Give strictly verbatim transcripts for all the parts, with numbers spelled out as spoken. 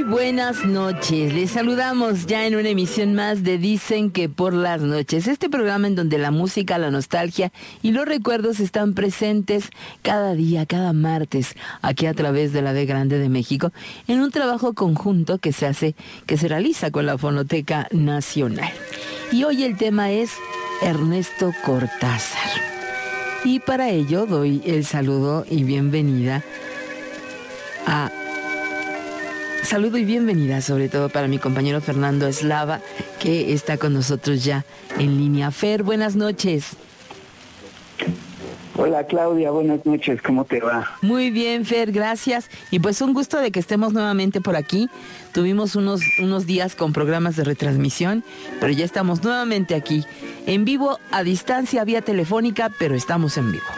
Muy buenas noches, les saludamos ya en una emisión más de Dicen que por las noches, este programa en donde la música, la nostalgia y los recuerdos están presentes cada día, cada martes, aquí a través de la B Grande de México, en un trabajo conjunto que se hace, que se realiza con la Fonoteca Nacional. Y hoy el tema es Ernesto Cortázar. Y para ello doy el saludo y bienvenida a... Saludo y bienvenida sobre todo para mi compañero Fernando Eslava, que está con nosotros ya en línea. Fer, buenas noches. Hola Claudia, buenas noches, ¿cómo te va? Muy bien, Fer, gracias. Y pues un gusto de que estemos nuevamente por aquí. Tuvimos unos, unos días con programas de retransmisión, pero ya estamos nuevamente aquí, en vivo, a distancia, vía telefónica, pero estamos en vivo.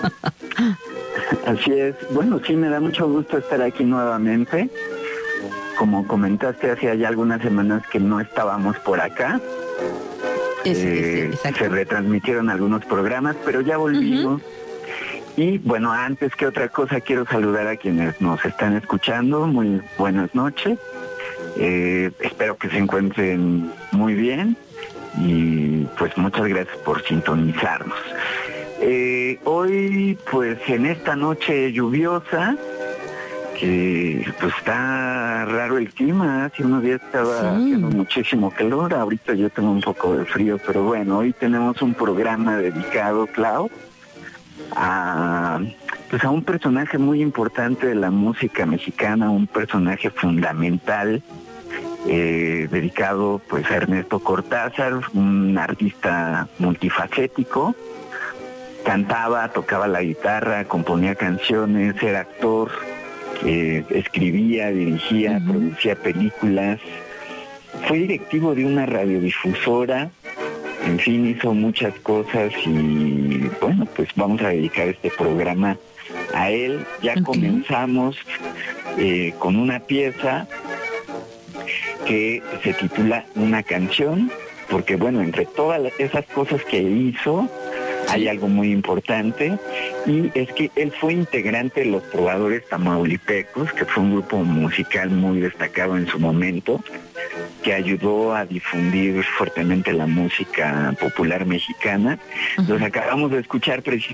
Así es, bueno, sí, me da mucho gusto estar aquí nuevamente. Como comentaste, hacía ya algunas semanas que no estábamos por acá. Es, eh, es, se retransmitieron algunos programas, pero ya volvimos. Uh-huh. Y bueno, antes que otra cosa, quiero saludar a quienes nos están escuchando. Muy buenas noches. Eh, espero que se encuentren muy bien. Y pues muchas gracias por sintonizarnos. Eh, hoy, pues en esta noche lluviosa, que pues está raro el clima, hace unos días estaba sí. haciendo muchísimo calor, ahorita yo tengo un poco de frío, pero bueno, hoy tenemos un programa dedicado, Clau, a, pues a un personaje muy importante de la música mexicana, un personaje fundamental, eh, dedicado pues a Ernesto Cortázar, un artista multifacético. Cantaba, tocaba la guitarra, componía canciones, era actor, Eh, escribía, dirigía, uh-huh. producía películas, fue directivo de una radiodifusora, en fin, hizo muchas cosas y bueno, pues vamos a dedicar este programa a él. Ya okay. comenzamos eh, con una pieza que se titula Una canción, porque bueno, entre todas esas cosas que hizo, hay algo muy importante, y es que él fue integrante de los Trovadores Tamaulipecos, que fue un grupo musical muy destacado en su momento, que ayudó a difundir fuertemente la música popular mexicana. Uh-huh. Los acabamos de escuchar precisamente